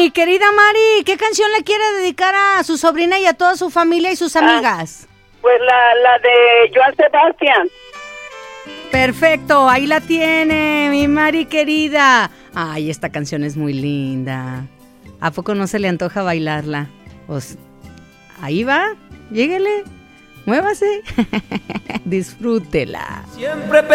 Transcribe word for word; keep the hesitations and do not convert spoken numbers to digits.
Mi querida Mari, ¿qué canción le quiere dedicar a su sobrina y a toda su familia y sus amigas? Ah, pues la, la de Joan Sebastián. Perfecto, ahí la tiene, mi Mari querida. Ay, esta canción es muy linda. ¿A poco no se le antoja bailarla? Pues, ahí va, lléguele, muévase, disfrútela. Siempre